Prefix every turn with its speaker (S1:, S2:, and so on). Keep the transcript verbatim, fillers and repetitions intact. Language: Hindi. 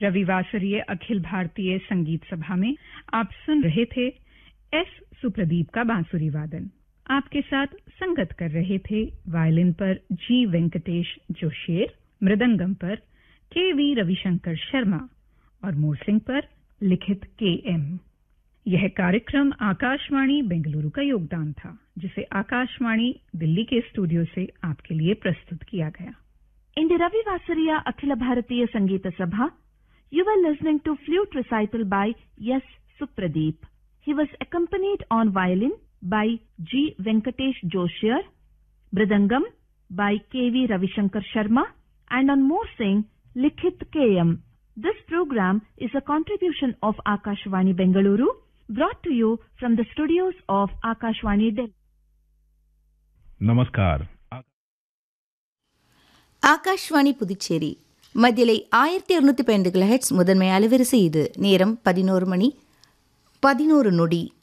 S1: रविवासरीय अखिल भारतीय संगीत सभा में आप सुन रहे थे एस सुप्रदीप का बांसुरी वादन। आपके साथ संगत कर रहे थे वायलिन पर जी वेंकटेश जोशीर, मृदंगम पर के वी रविशंकर शर्मा और मोरसिंग पर लिखित के एम। यह कार्यक्रम आकाशवाणी बेंगलुरु का योगदान था, जिसे आकाशवाणी दिल्ली के स्टूडियो से आपके लिए प्रस्तुत किया गया।
S2: In the Ravivasariya Akhila Bharatiya Sangeeta Sabha, you were listening to flute recital by S. Supradeep. He was accompanied on violin by G. Venkatesh Joshir, Mridangam by K V Ravishankar Sharma, and on Morsing, Likhit K M. This program is a contribution of Akashvani Bengaluru, brought to you from the studios of Akashvani Delhi.
S3: Namaskar.
S4: Akashvani Puducherry மத்தியலை ஆயிரத்தி இருநூத்தி பன்னெண்டு கிலோஹெட்ஸ் முதன்மை அலைவரிசை. இது நேரம் பதினோரு மணி பதினோரு நொடி.